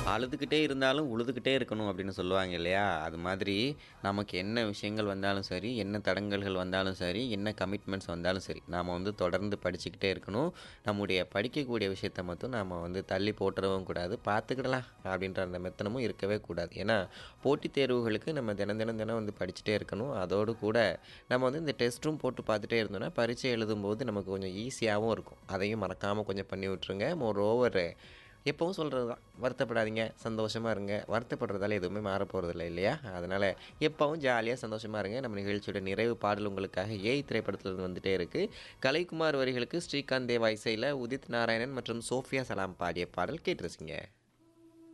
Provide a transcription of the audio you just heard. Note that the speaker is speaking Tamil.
அழுதுகிட்டே இருந்தாலும் உழுதுகிட்டே இருக்கணும் அப்படின்னு சொல்லுவாங்க இல்லையா? அது மாதிரி நமக்கு என்ன விஷயங்கள் வந்தாலும் சரி, என்ன தடங்கல்கள் வந்தாலும் சரி, என்ன கமிட்மெண்ட்ஸ் வந்தாலும் சரி, நாம வந்து தொடர்ந்து படிச்சுக்கிட்டே இருக்கணும். நம்முடைய படிக்கக்கூடிய விஷயத்த மட்டும் நாம வந்து தள்ளி போட்டுறவும் கூடாது. பார்த்துக்கிடலாம் அப்படின்ற அந்த மெத்தனமும் இருக்கவே கூடாது. ஏன்னா, போட்டித் தேர்வுகளுக்கு நம்ம தினம் வந்து படிச்சுட்டே இருக்கணும். அதோடு கூட நம்ம வந்து இந்த டெஸ்ட்டும் போட்டு பார்த்துட்டே இருந்தோம்னா, பரீட்சை எழுதும்போது நமக்கு கொஞ்சம் ஈஸியாவும் இருக்கும். அதையும் மறக்காம கொஞ்சம் பண்ணி விட்டுருங்க. மோர் ஓவர் எப்பவும் சொல்கிறது தான். வருத்தப்படாதீங்க, சந்தோஷமா இருங்க. வருத்தப்படுறதால எதுவுமே மாறப்போறதில்ல இல்லையா? அதனால எப்பவும் ஜாலியா சந்தோஷமா இருங்க. நம்ம நிகழ்ச்சியோட நிறைவு பாடல் உங்களுக்காக ஏய் திரைப்படத்திலிருந்து வந்துட்டே இருக்கு. கலைக்குமார் வரிகளுக்கு ஸ்ரீகாந்த் தேவா இசையில உதித் நாராயணன் மற்றும் சோஃபியா சலாம் பாடிய பாடல் கேட்டு ரசிங்க.